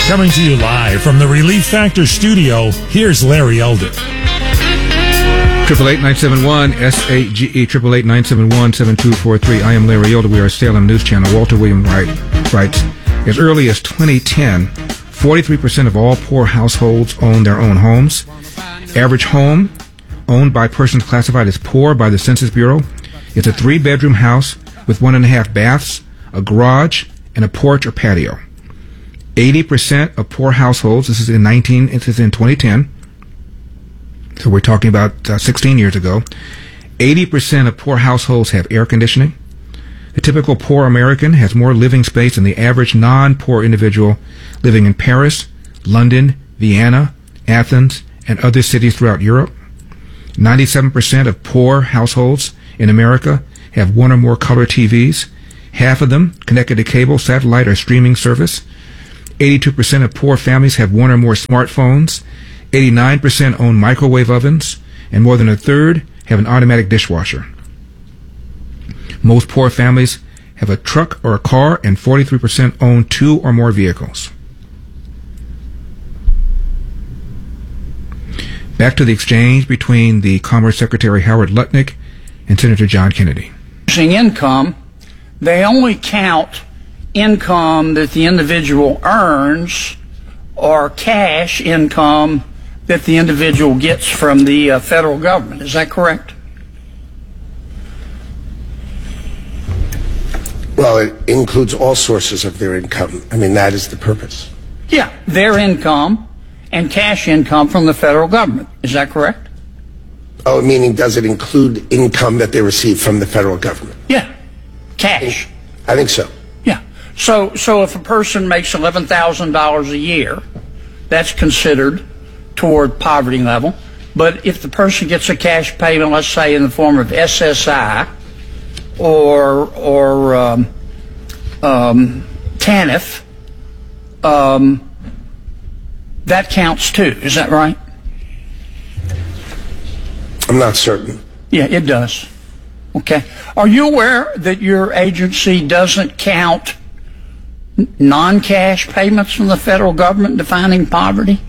Coming to you live from the Relief Factor studio, here's Larry Elder. 888-971-SAGE, 888-971-7243. I am Larry Elder. We are Salem News Channel. Walter William writes, as early as 2010, 43% of all poor households own their own homes. Average home owned by persons classified as poor by the Census Bureau is a 3-bedroom house with 1.5 baths, a garage, and a porch or patio. 80% of poor households, this is in 2010, so we're talking about 16 years ago, 80% of poor households have air conditioning. The typical poor American has more living space than the average non-poor individual living in Paris, London, Vienna, Athens, and other cities throughout Europe. 97% of poor households in America have one or more color TVs, half of them connected to cable, satellite, or streaming service. 82% of poor families have one or more smartphones. 89% own microwave ovens, and more than a third have an automatic dishwasher. Most poor families have a truck or a car, and 43% own 2 or more vehicles. Back to the exchange between the Commerce Secretary Howard Lutnick and Senator John Kennedy. Income, they only count income that the individual earns or cash income that the individual gets from the federal government. Is that correct? Well, it includes all sources of their income. I mean, that is the purpose. Yeah, their income and cash income from the federal government. Is that correct? Oh, meaning does it include income that they receive from the federal government? Yeah, cash. I think so. Yeah. So if a person makes $11,000 a year, that's considered toward poverty level. But if the person gets a cash payment, let's say in the form of SSI or TANF, that counts too. Is that right? I'm not certain. Yeah, it does. Okay. Are you aware that your agency doesn't count non-cash payments from the federal government defining poverty?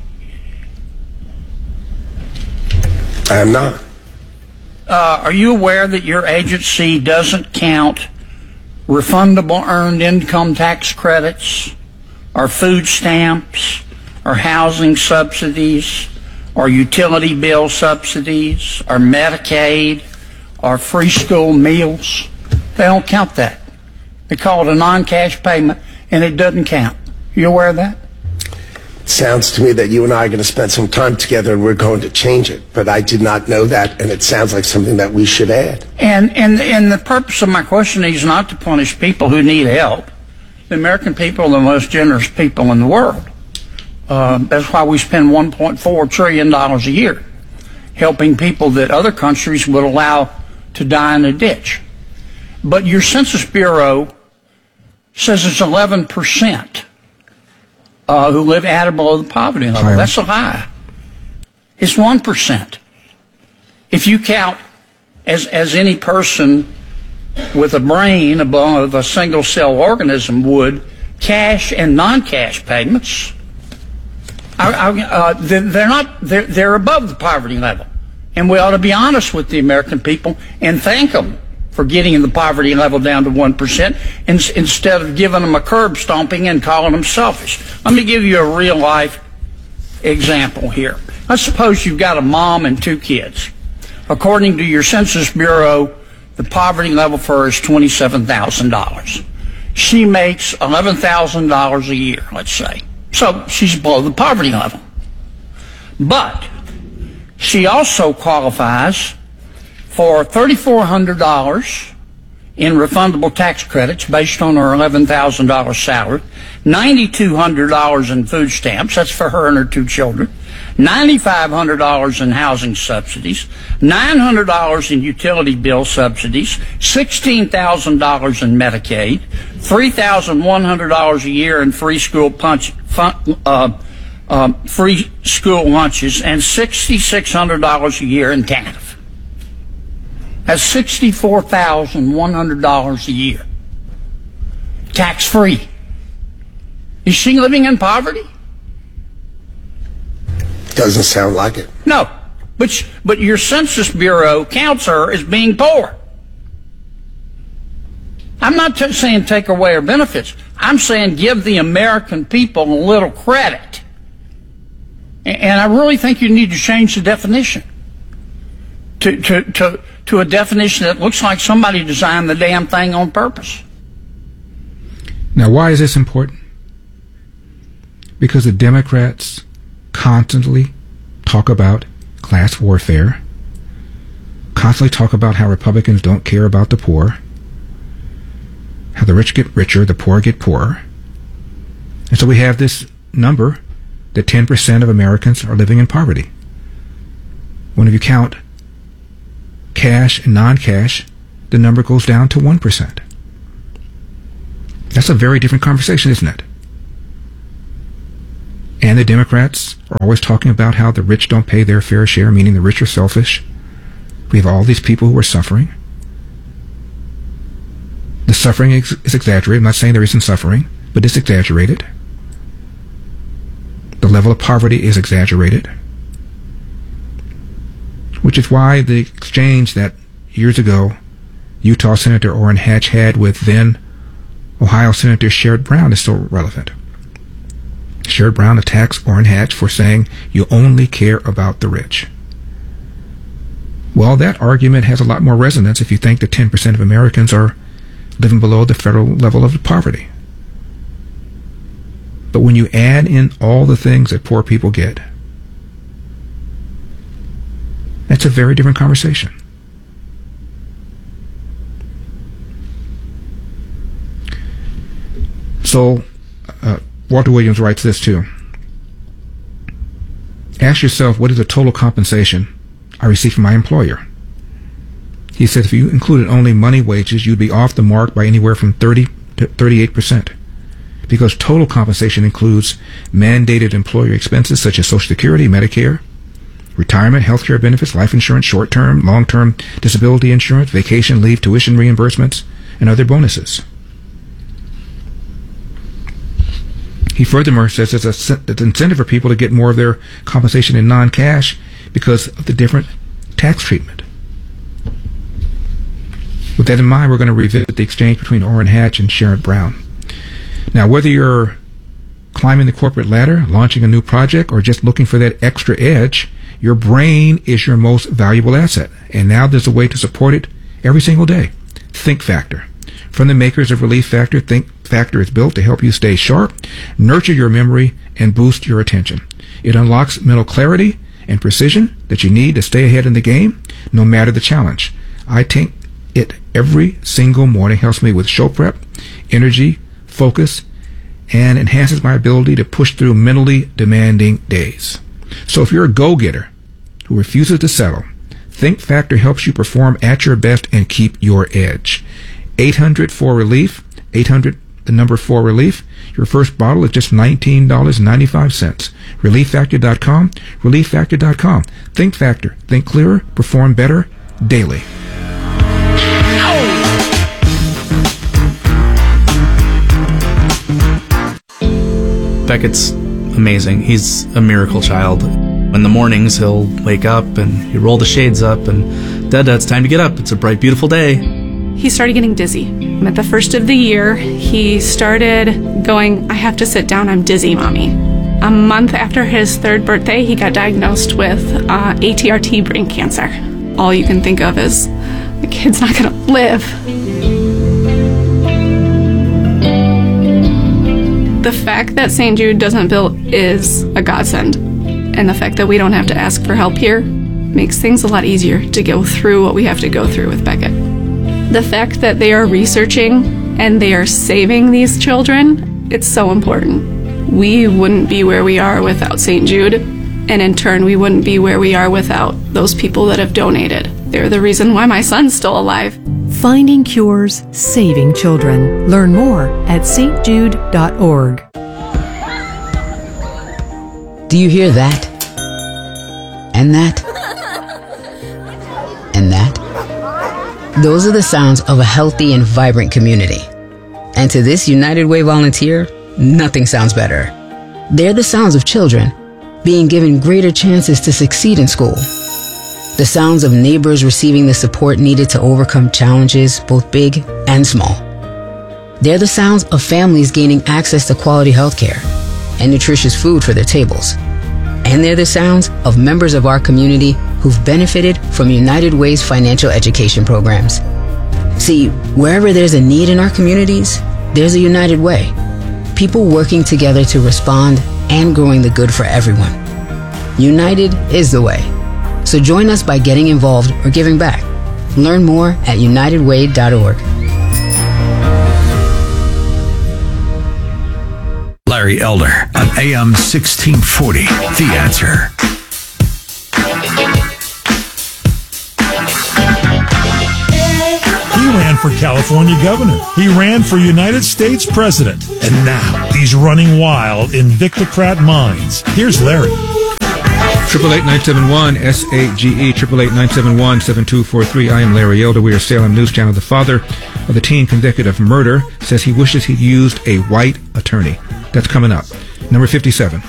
I am not. Are you aware that your agency doesn't count refundable earned income tax credits, or food stamps, or housing subsidies, or utility bill subsidies, or Medicaid, or free school meals? They don't count that. They call it a non-cash payment, and it doesn't count. You aware of that? It sounds to me that you and I are going to spend some time together and we're going to change it. But I did not know that, and it sounds like something that we should add. And the purpose of my question is not to punish people who need help. The American people are the most generous people in the world. That's why we spend $1.4 trillion a year helping people that other countries would allow to die in a ditch. But your Census Bureau says it's 11% who live at or below the poverty level. Higher. That's a lie. It's 1%. If you count as any person with a brain above a single-cell organism would, cash and non-cash payments, they're above the poverty level. And we ought to be honest with the American people and thank them for getting the poverty level down to 1% instead of giving them a curb stomping and calling them selfish. Let me give you a real-life example here. Let's suppose you've got a mom and 2 kids. According to your Census Bureau, the poverty level for her is $27,000. She makes $11,000 a year, let's say. So she's below the poverty level. But she also qualifies for $3,400 in refundable tax credits based on her $11,000 salary, $9,200 in food stamps, that's for her and her 2 children, $9,500 in housing subsidies, $900 in utility bill subsidies, $16,000 in Medicaid, $3,100 a year in free school lunches, and $6,600 a year in TANF. That's $64,100 a year. Tax-free. Is she living in poverty? doesn't sound like it. No, but your Census Bureau counts her as being poor. I'm not saying take away her benefits. I'm saying give the American people a little credit. And I really think you need to change the definition to a definition that looks like somebody designed the damn thing on purpose. Now, why is this important? Because the Democrats constantly talk about class warfare, constantly talk about how Republicans don't care about the poor, how the rich get richer, the poor get poorer. And so we have this number that 10% of Americans are living in poverty. When you count cash and non-cash, the number goes down to 1%. That's a very different conversation, isn't it? And the Democrats are always talking about how the rich don't pay their fair share, meaning the rich are selfish. We have all these people who are suffering. The suffering is exaggerated. I'm not saying there isn't suffering, but it's exaggerated. The level of poverty is exaggerated. Which is why the exchange that years ago Utah Senator Orrin Hatch had with then Ohio Senator Sherrod Brown is still relevant. Sherrod Brown attacks Orrin Hatch for saying you only care about the rich. Well, that argument has a lot more resonance if you think that 10% of Americans are living below the federal level of poverty. But when you add in all the things that poor people get, that's a very different conversation. So, Walter Williams writes this too. Ask yourself, what is the total compensation I receive from my employer? He said if you included only money wages, you'd be off the mark by anywhere from 30 to 38%. Because total compensation includes mandated employer expenses such as Social Security, Medicare, retirement, health care benefits, life insurance, short-term, long-term disability insurance, vacation leave, tuition reimbursements, and other bonuses. He furthermore says there's an incentive for people to get more of their compensation in non-cash because of the different tax treatment. With that in mind, we're going to revisit the exchange between Orrin Hatch and Sherrod Brown. Now, whether you're climbing the corporate ladder, launching a new project, or just looking for that extra edge, your brain is your most valuable asset. And now there's a way to support it every single day. Think Factor. From the makers of Relief Factor, Think Factor is built to help you stay sharp, nurture your memory, and boost your attention. It unlocks mental clarity and precision that you need to stay ahead in the game, no matter the challenge. I take it every single morning, helps me with show prep, energy, focus, and enhances my ability to push through mentally demanding days. So if you're a go-getter who refuses to settle, Think Factor helps you perform at your best and keep your edge. 800-4-RELIEF, 800, the number 4-RELIEF. Your first bottle is just $19.95. ReliefFactor.com, ReliefFactor.com. Think Factor. Think clearer, perform better, daily. Beckett's amazing. He's a miracle child. In the mornings, he'll wake up and he'll roll the shades up and, Dada, it's time to get up. It's a bright, beautiful day. He started getting dizzy. At the first of the year, he started going, I have to sit down, I'm dizzy, Mommy. A month after his 3rd birthday, he got diagnosed with ATRT brain cancer. All you can think of is, the kid's not going to live. The fact that St. Jude doesn't bill is a godsend. And the fact that we don't have to ask for help here makes things a lot easier to go through what we have to go through with Beckett. The fact that they are researching and they are saving these children, it's so important. We wouldn't be where we are without St. Jude, and in turn, we wouldn't be where we are without those people that have donated. They're the reason why my son's still alive. Finding cures, saving children. Learn more at stjude.org. Do you hear that? And that? And that? Those are the sounds of a healthy and vibrant community. And to this United Way volunteer, nothing sounds better. They're the sounds of children being given greater chances to succeed in school. The sounds of neighbors receiving the support needed to overcome challenges, both big and small. They're the sounds of families gaining access to quality healthcare and nutritious food for their tables. And they're the sounds of members of our community who've benefited from United Way's financial education programs. See, wherever there's a need in our communities, there's a United Way. People working together to respond and growing the good for everyone. United is the way. So join us by getting involved or giving back. Learn more at unitedway.org. Larry Elder on AM 1640, The Answer. He ran for California governor. He ran for United States president. And now he's running wild in Victocrat minds. Here's Larry. 888-971-SAGE, 888-971-7243. I am Larry Elder. We are Salem News Channel. The father of the teen convicted of murder says he wishes he'd used a white attorney. That's coming up. Number 57.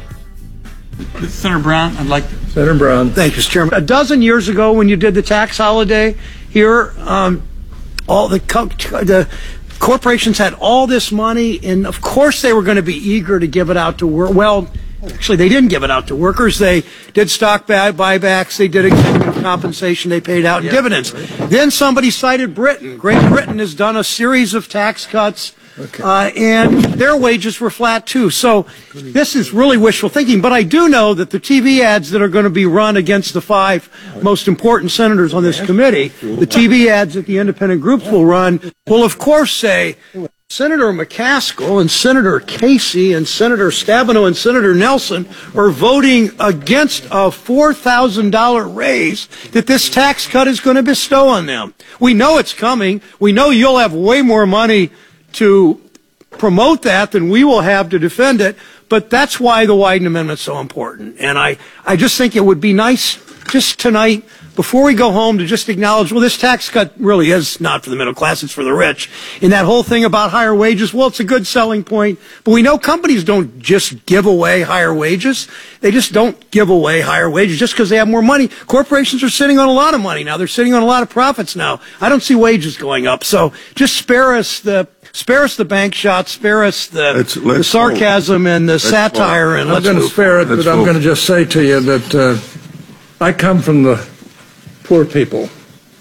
Senator Brown, Senator Brown. Thank you, Mr. Chairman. A dozen years ago, when you did the tax holiday here, all the corporations had all this money, and of course they were going to be eager to give it out to work. Well, actually, they didn't give it out to workers. They did stock buybacks. They did executive compensation. They paid out dividends. Right. Then somebody cited Britain. Great Britain has done a series of tax cuts. And their wages were flat too. So this is really wishful thinking. But I do know that the TV ads that are going to be run against the 5 most important senators on this committee, the TV ads that the independent groups will run, will of course say, Senator McCaskill and Senator Casey and Senator Stabenow and Senator Nelson are voting against a $4,000 raise that this tax cut is going to bestow on them. We know it's coming. We know you'll have way more money to promote that than we will have to defend it, but that's why the Wyden Amendment is so important. And I just think it would be nice just tonight, before we go home, to just acknowledge, well, this tax cut really is not for the middle class, it's for the rich. And that whole thing about higher wages, well, it's a good selling point, but we know companies don't just give away higher wages. They just don't give away higher wages just because they have more money. Corporations are sitting on a lot of money now. They're sitting on a lot of profits now. I don't see wages going up. So just spare us the bank shots, spare us the sarcasm and the satire. And I'm going to spare it, but I'm going to just say to you that I come from the poor people,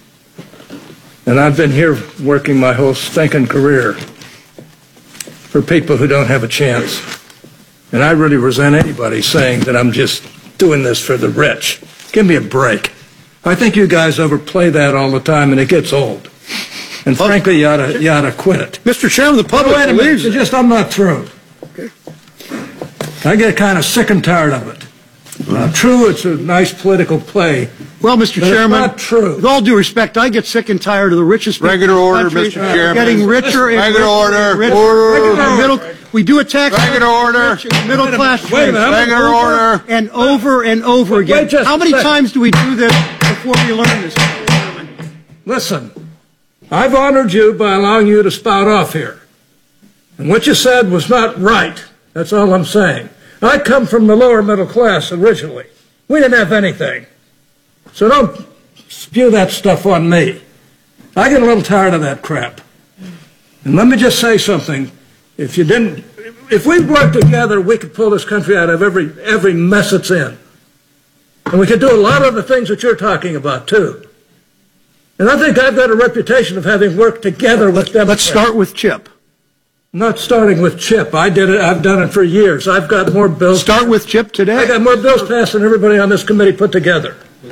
and I've been here working my whole stinking career for people who don't have a chance. And I really resent anybody saying that I'm just doing this for the rich. Give me a break. I think you guys overplay that all the time, and it gets old. And frankly, you ought to quit it. Mr. Chairman, the public believes it. I'm not through. Okay. I get kind of sick and tired of it. True, it's a nice political play. Well, Mr. Chairman, it's not true. With all due respect, I get sick and tired of the richest people regular in the order, country Mr. Chairman. Getting richer and regular order. Order. We do a tax regular order. Middle class. Wait a minute. Regular order. And over and over again. How many times do we do this before we learn this? Listen, I've honored you by allowing you to spout off here. And what you said was not right. That's all I'm saying. I come from the lower middle class originally. We didn't have anything. So don't spew that stuff on me. I get a little tired of that crap. And let me just say something. If we worked together, we could pull this country out of every mess it's in. And we could do a lot of the things that you're talking about, too. And I think I've got a reputation of having worked together with Democrats. Let's start with Chip. Not starting with Chip. I did it. I've done it for years. I've got more bills. Start with Chip today. I got more bills passed than everybody on this committee put together.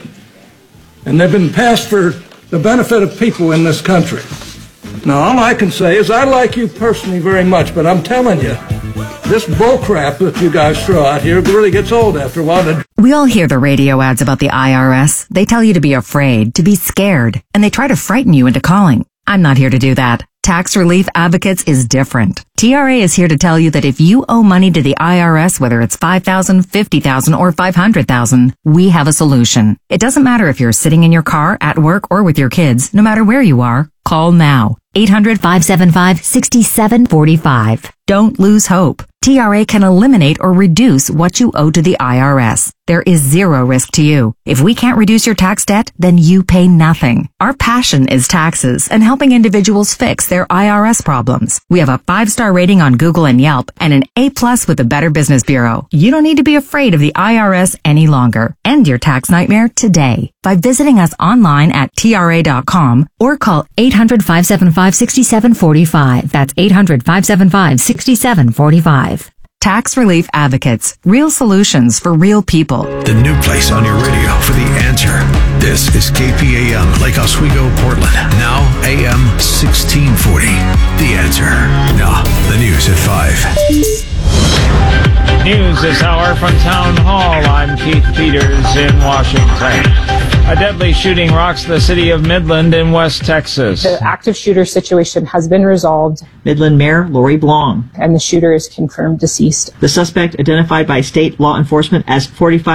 And they've been passed for the benefit of people in this country. Now, all I can say is I like you personally very much, but I'm telling you, this bullcrap that you guys throw out here really gets old after a while. We all hear the radio ads about the IRS. They tell you to be afraid, to be scared, and they try to frighten you into calling. I'm not here to do that. Tax Relief Advocates is different. TRA is here to tell you that if you owe money to the IRS, whether it's $5,000, $50,000, or $500,000, we have a solution. It doesn't matter if you're sitting in your car, at work, or with your kids. No matter where you are, call now. 800-575-6745. Don't lose hope. TRA can eliminate or reduce what you owe to the IRS. There is zero risk to you. If we can't reduce your tax debt, then you pay nothing. Our passion is taxes and helping individuals fix their IRS problems. We have a 5-star rating on Google and Yelp and an A+ with the Better Business Bureau. You don't need to be afraid of the IRS any longer. End your tax nightmare today by visiting us online at TRA.com or call 800-575-6745. That's 800-575-6745. Tax Relief Advocates. Real solutions for real people. The new place on your radio for The Answer. This is KPAM, Lake Oswego, Portland. Now AM 1640. The Answer. Now, the news at 5. News this hour from Town Hall. I'm Keith Peters in Washington. A deadly shooting rocks the city of Midland in West Texas. The active shooter situation has been resolved. Midland Mayor Lori Blong. And the shooter is confirmed deceased. The suspect identified by state law enforcement as 45